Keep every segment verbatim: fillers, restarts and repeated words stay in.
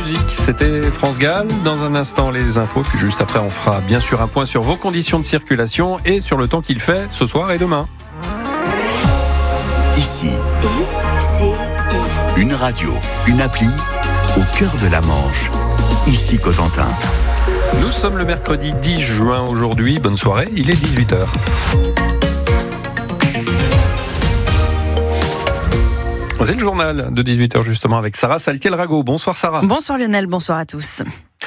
musique, c'était France Gall. Dans un instant, les infos. Puis juste après, on fera bien sûr un point sur vos conditions de circulation et sur le temps qu'il fait ce soir et demain. Ici, I C I. Une radio, une appli au cœur de la Manche. Ici Cotentin. Nous sommes le mercredi dix juin aujourd'hui. Bonne soirée, il est dix-huit heures. C'est le journal de dix-huit heures justement avec Sarah Saltiel-Rago. Bonsoir Sarah. Bonsoir Lionel, bonsoir à tous.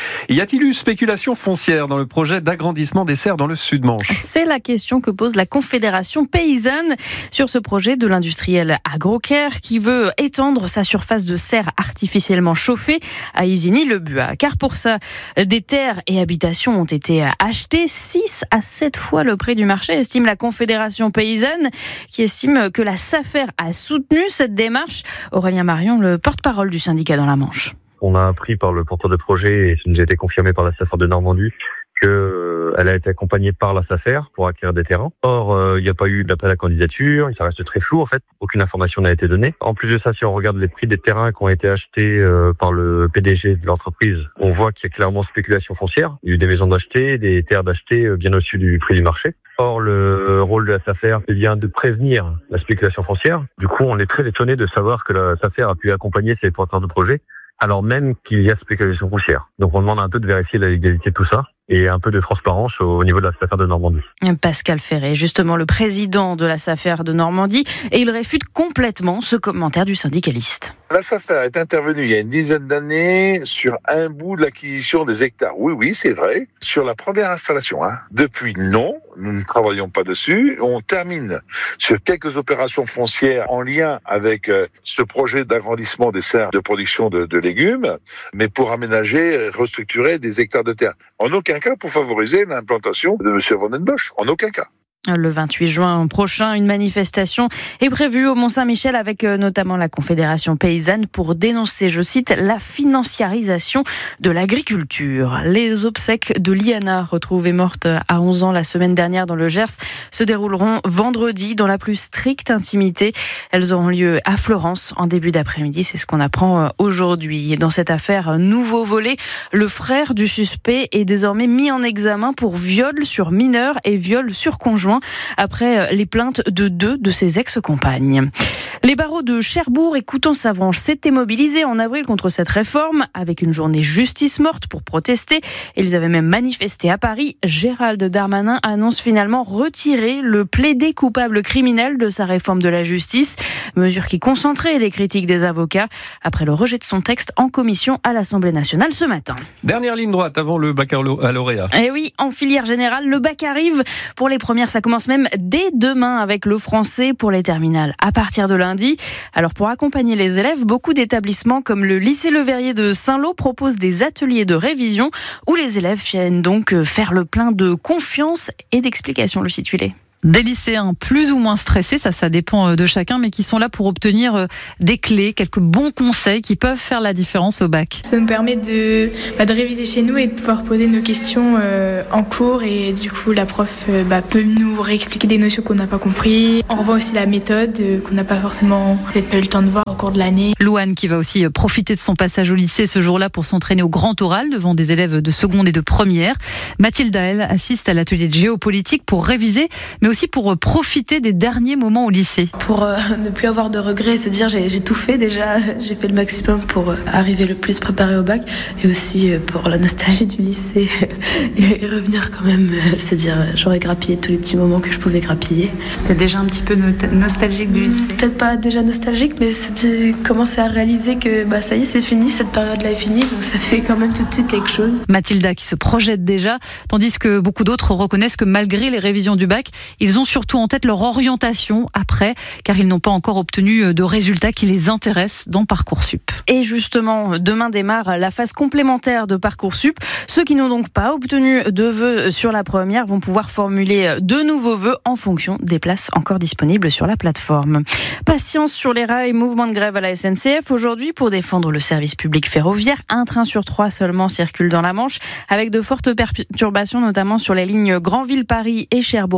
Y a-t-il eu spéculation foncière dans le projet d'agrandissement des serres dans le Sud-Manche ? C'est la question que pose la Confédération paysanne sur ce projet de l'industriel Agrocare qui veut étendre sa surface de serre artificiellement chauffée à Isigny-le-Buat. Car pour ça, des terres et habitations ont été achetées six à sept fois le prix du marché, estime la Confédération paysanne, qui estime que la SAFER a soutenu cette démarche. Aurélien Marion, le porte-parole du syndicat dans la Manche. On a appris par le porteur de projet, et qui nous a été confirmé par la SAFER de Normandie, qu'elle euh, a été accompagnée par la SAFER pour acquérir des terrains. Or, il euh, n'y a pas eu d'appel à candidature, ça reste très flou en fait, aucune information n'a été donnée. En plus de ça, si on regarde les prix des terrains qui ont été achetés euh, par le P D G de l'entreprise, on voit qu'il y a clairement spéculation foncière. Il y a eu des maisons d'achetées, des terres d'achetées euh, bien au-dessus du prix du marché. Or, le rôle de la SAFER est bien de prévenir la spéculation foncière. Du coup, on est très étonné de savoir que la SAFER a pu accompagner ses porteurs de projet alors même qu'il y a spéculation foncière. Donc on demande un peu de vérifier la légalité de tout ça et un peu de transparence au niveau de la SAFER de Normandie. Pascal Ferré, justement le président de la SAFER de Normandie, et il réfute complètement ce commentaire du syndicaliste. La SAFER est intervenue il y a une dizaine d'années sur un bout de l'acquisition des hectares. Oui, oui, c'est vrai. Sur la première installation. Hein. Depuis, non, nous ne travaillons pas dessus. On termine sur quelques opérations foncières en lien avec euh, ce projet d'agrandissement des serres de production de, de légumes, mais pour aménager et restructurer des hectares de terre. En aucun cas pour favoriser l'implantation de M. Van den Bosch. En aucun cas. Le vingt-huit juin prochain, une manifestation est prévue au Mont-Saint-Michel avec notamment la Confédération paysanne pour dénoncer, je cite, la financiarisation de l'agriculture. Les obsèques de Liana, retrouvée morte à onze ans la semaine dernière dans le Gers, se dérouleront vendredi dans la plus stricte intimité. Elles auront lieu à Florence en début d'après-midi, c'est ce qu'on apprend aujourd'hui. Dans cette affaire, nouveau volet, le frère du suspect est désormais mis en examen pour viol sur mineur et viol sur conjoint, après les plaintes de deux de ses ex-compagnes. Les barreaux de Cherbourg et Coutances-Avranches s'étaient mobilisés en avril contre cette réforme, avec une journée justice morte pour protester. Ils avaient même manifesté à Paris. Gérald Darmanin annonce finalement retirer le plaidé coupable criminel de sa réforme de la justice, mesure qui concentrait les critiques des avocats, après le rejet de son texte en commission à l'Assemblée nationale ce matin. Dernière ligne droite avant le baccalauréat. Et oui, en filière générale, le bac arrive. Pour les premières, ça commence même dès demain avec le français pour les terminales à partir de lundi. Alors pour accompagner les élèves, beaucoup d'établissements comme le lycée Le Verrier de Saint-Lô proposent des ateliers de révision où les élèves viennent donc faire le plein de confiance et d'explications, Lucie Tuillet. Des lycéens plus ou moins stressés, ça, ça dépend de chacun, mais qui sont là pour obtenir des clés, quelques bons conseils qui peuvent faire la différence au bac. Ça nous permet de, bah, de réviser chez nous et de pouvoir poser nos questions euh, en cours, et du coup la prof euh, bah, peut nous réexpliquer des notions qu'on n'a pas compris. On revoit aussi la méthode euh, qu'on n'a pas forcément peut-être pas eu le temps de voir au cours de l'année. Louane qui va aussi profiter de son passage au lycée ce jour-là pour s'entraîner au grand oral devant des élèves de seconde et de première. Mathilda, elle, assiste à l'atelier de géopolitique pour réviser, mais aussi pour profiter des derniers moments au lycée. Pour euh, ne plus avoir de regrets et se dire j'ai, j'ai tout fait déjà, j'ai fait le maximum pour euh, arriver le plus préparé au bac, et aussi euh, pour la nostalgie du lycée et, et revenir quand même euh, se dire euh, j'aurais grappillé tous les petits moments que je pouvais grappiller. C'est déjà un petit peu no- nostalgique du lycée. Peut-être pas déjà nostalgique, mais c'est commencer à réaliser que bah, ça y est, c'est fini, cette période-là est finie, donc ça fait quand même tout de suite quelque chose. Mathilda qui se projette déjà, tandis que beaucoup d'autres reconnaissent que malgré les révisions du bac, ils ont surtout en tête leur orientation après, car ils n'ont pas encore obtenu de résultats qui les intéressent dans Parcoursup. Et justement, demain démarre la phase complémentaire de Parcoursup. Ceux qui n'ont donc pas obtenu de vœux sur la première vont pouvoir formuler de nouveaux vœux en fonction des places encore disponibles sur la plateforme. Patience sur les rails, mouvement de grève à la S N C F aujourd'hui pour défendre le service public ferroviaire. Un train sur trois seulement circule dans la Manche, avec de fortes perturbations, notamment sur les lignes Granville-Paris et Cherbourg-Paris.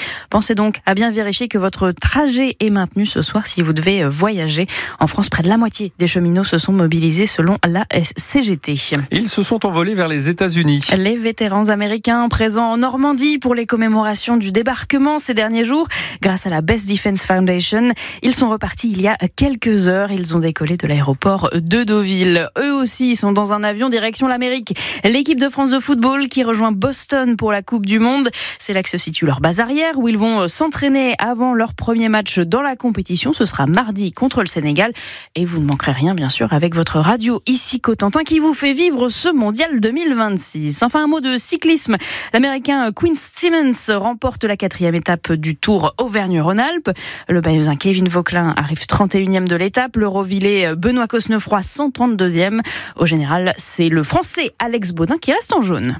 Pensez donc à bien vérifier que votre trajet est maintenu ce soir si vous devez voyager. En France, près de la moitié des cheminots se sont mobilisés selon la C G T. Ils se sont envolés vers les États-Unis. Les vétérans américains présents en Normandie pour les commémorations du débarquement ces derniers jours, grâce à la Best Defense Foundation, ils sont repartis il y a quelques heures. Ils ont décollé de l'aéroport de Deauville. Eux aussi sont dans un avion direction l'Amérique. L'équipe de France de football qui rejoint Boston pour la Coupe du Monde. C'est là que se situe leur base arrière où ils vont s'entraîner avant leur premier match dans la compétition. Ce sera mardi contre le Sénégal. Et vous ne manquerez rien, bien sûr, avec votre radio ici Cotentin qui vous fait vivre ce mondial deux mille vingt-six. Enfin, un mot de cyclisme. L'Américain Quinn Simmons remporte la quatrième étape du Tour Auvergne-Rhône-Alpes. Le Bayeuxin Kevin Vauquelin arrive trente et unième de l'étape. Le Rovillé Benoît Cosnefroy cent trente-deuxième. Au général, c'est le Français Alex Baudin qui reste en jaune.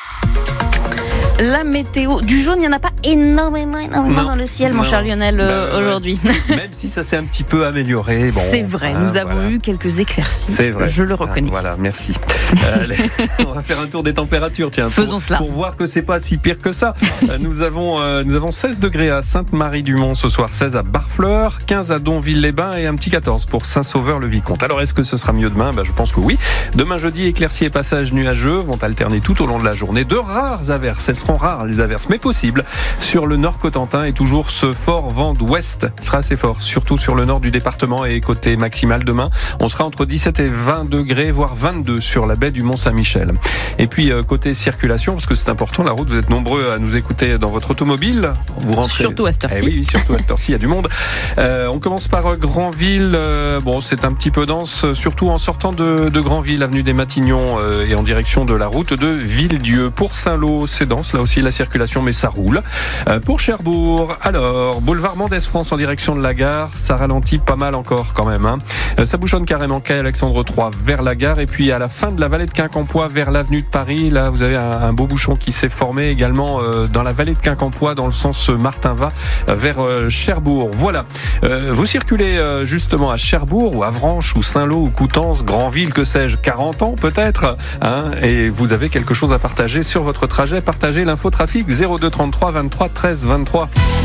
La météo du jaune, il n'y en a pas énormément, énormément non, dans le ciel, mon non. cher Lionel, bah, euh, ouais. aujourd'hui. Même si ça s'est un petit peu amélioré. Bon, c'est vrai, hein, nous avons voilà. eu quelques éclaircies. C'est vrai. Je le reconnais. Ah, voilà, merci. euh, allez, on va faire un tour des températures, tiens. Faisons pour, cela. Pour voir que c'est pas si pire que ça. nous avons, euh, nous avons seize degrés à Sainte-Marie-du-Mont ce soir, seize à Barfleur, quinze à Donville-les-Bains et un petit quatorze pour Saint-Sauveur-le-Vicomte. Alors, est-ce que ce sera mieux demain? Bah, je pense que oui. Demain jeudi, éclaircies et passages nuageux vont alterner tout au long de la journée. De rares averses, elles seront rares les averses, mais possible sur le nord Cotentin et toujours ce fort vent d'ouest sera assez fort, surtout sur le nord du département et côté maximal demain. On sera entre dix-sept et vingt degrés, voire vingt-deux sur la baie du Mont-Saint-Michel. Et puis côté circulation, parce que c'est important, la route, vous êtes nombreux à nous écouter dans votre automobile. Vous rentrez. Surtout à cette heure-ci. Eh oui, surtout à cette heure-ci, il y a du monde. Euh, on commence par Granville. Euh, bon, c'est un petit peu dense, surtout en sortant de, de Granville, avenue des Matignons euh, et en direction de la route de Villedieu. Pour Saint-Lô, c'est dense, là aussi la circulation, mais ça roule. Euh, pour Cherbourg, alors, boulevard Mendès France en direction de la gare, ça ralentit pas mal encore quand même. Hein. Euh, ça bouchonne carrément quai Alexandre trois vers la gare et puis à la fin de la vallée de Quincampoix vers l'avenue de Paris, là vous avez un, un beau bouchon qui s'est formé également euh, dans la vallée de Quincampoix dans le sens Martin-Va euh, vers euh, Cherbourg. Voilà. Euh, vous circulez euh, justement à Cherbourg ou Avranches ou Saint-Lô ou Coutances, Granville, que sais-je, quarante ans peut-être, hein, et vous avez quelque chose à partager sur votre trajet. Partagez l'infotrafic zéro deux trente-trois vingt-trois treize vingt-trois.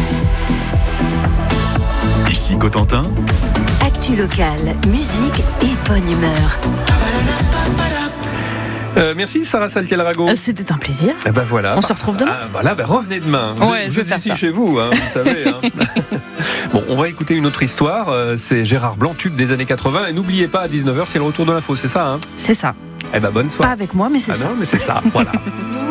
Ici Cotentin. Actu locale, musique et bonne humeur. Euh, merci Sarah Saltiel-Rago. Euh, C'était un plaisir. Eh ben voilà. On se retrouve demain. Ah, voilà, ben revenez demain. Vous ouais, êtes, je vous êtes ici ça. Chez vous, hein, vous savez. Hein. Bon, on va écouter une autre histoire. Euh, c'est Gérard Blanc, tube des années quatre-vingts. Et n'oubliez pas, à dix-neuf heures, c'est le retour de l'info, c'est ça, hein? C'est ça. Eh ben bonne soirée. Pas avec moi, mais c'est ah ça. Non, mais c'est ça, voilà.